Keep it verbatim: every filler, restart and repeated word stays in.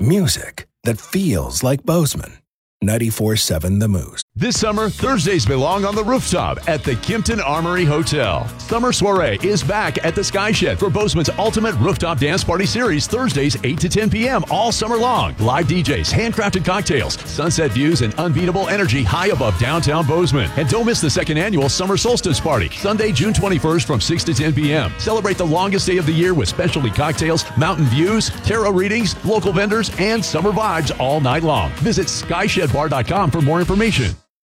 Music that feels like Bozeman. ninety-four point seven The Moose. This summer, Thursdays belong on the rooftop at the Kimpton Armory Hotel. Summer Soiree is back at the Sky Shed for Bozeman's ultimate rooftop dance party series, Thursdays eight to ten p.m. all summer long. Live D Js, handcrafted cocktails, sunset views, and unbeatable energy high above downtown Bozeman. And don't miss the second annual Summer Solstice Party, Sunday, June twenty-first from six to ten p.m. Celebrate the longest day of the year with specialty cocktails, mountain views, tarot readings, local vendors, and summer vibes all night long. Visit sky shed bar dot com for more information.